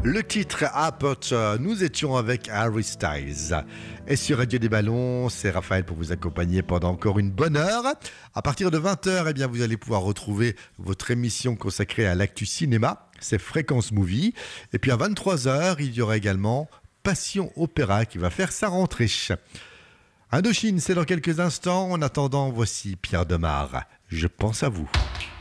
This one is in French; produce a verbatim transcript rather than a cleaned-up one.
Le titre Approach, nous étions avec Harry Styles. Et sur Radio des Ballons, c'est Raphaël pour vous accompagner pendant encore une bonne heure. À partir de vingt heures, eh bien, vous allez pouvoir retrouver votre émission consacrée à l'actu cinéma, c'est Fréquence Movie. Et puis à vingt-trois heures, il y aura également Passion Opéra qui va faire sa rentrée. Indochine, c'est dans quelques instants. En attendant, voici Pierre Demar. Je pense à vous.